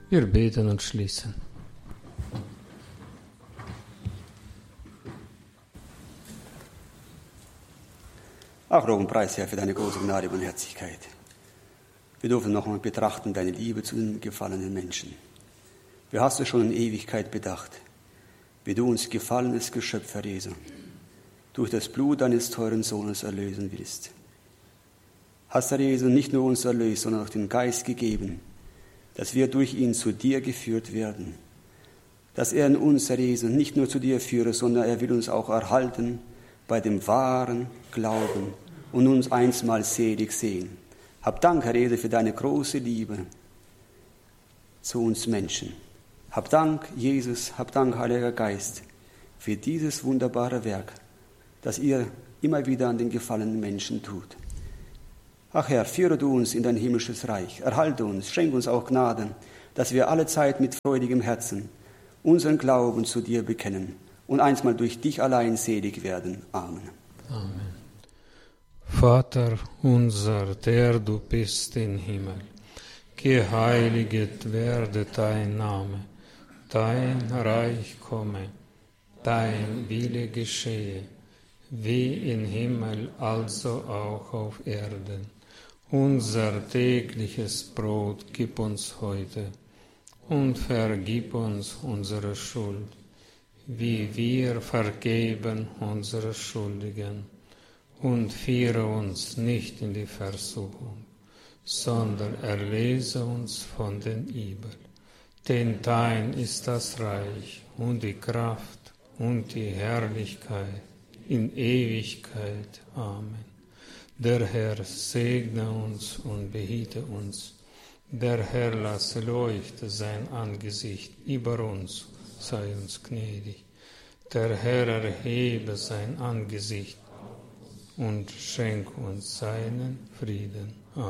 Wir beten und schließen. Auch Lob und Preis, Herr, für deine große Gnade und Barmherzigkeit. Wir dürfen nochmal betrachten deine Liebe zu den gefallenen Menschen. Wie hast du schon in Ewigkeit bedacht, wie du uns gefallenes Geschöpf, Herr Jesu, durch das Blut deines teuren Sohnes erlösen willst. Hast, Herr Jesu, nicht nur uns erlöst, sondern auch den Geist gegeben, dass wir durch ihn zu dir geführt werden. Dass er in uns, Herr Jesu, nicht nur zu dir führe, sondern er will uns auch erhalten bei dem wahren Glauben und uns einstmal selig sehen. Hab Dank, Herr Jesu, für deine große Liebe zu uns Menschen. Hab Dank, Jesus, hab Dank, Heiliger Geist, für dieses wunderbare Werk, das ihr immer wieder an den gefallenen Menschen tut. Ach Herr, führe du uns in dein himmlisches Reich, erhalte uns, schenk uns auch Gnade, dass wir alle Zeit mit freudigem Herzen unseren Glauben zu dir bekennen und einstmal durch dich allein selig werden. Amen. Amen. Vater unser, der du bist im Himmel, geheiliget werde dein Name, dein Reich komme, dein Wille geschehe, wie im Himmel, also auch auf Erden. Unser tägliches Brot gib uns heute und vergib uns unsere Schuld, wie wir vergeben unsere Schuldigen. Und führe uns nicht in die Versuchung, sondern erlöse uns von den Übel. Denn dein ist das Reich und die Kraft und die Herrlichkeit in Ewigkeit. Amen. Der Herr segne uns und behüte uns. Der Herr lasse leuchten sein Angesicht über uns, sei uns gnädig. Der Herr erhebe sein Angesicht und schenk uns seinen Frieden.